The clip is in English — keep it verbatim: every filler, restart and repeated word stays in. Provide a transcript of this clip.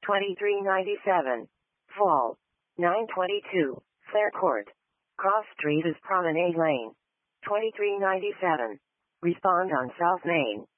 twenty-three ninety-seven. Fall. nine twenty-two. Fair Court. Cross Street is Promenade Lane. twenty-three ninety-seven. Respond on South Main.